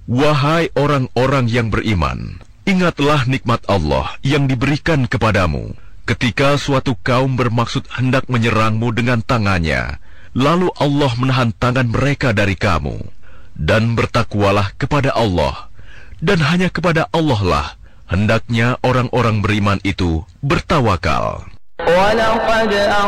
Wahai orang-orang yang beriman, ingatlah nikmat Allah yang diberikan kepadamu ketika suatu kaum bermaksud hendak menyerangmu dengan tangannya, lalu Allah menahan tangan mereka dari kamu. Dan bertakwalah kepada Allah, dan hanya kepada Allah lah hendaknya orang-orang beriman itu bertawakal. وَلَقَدْ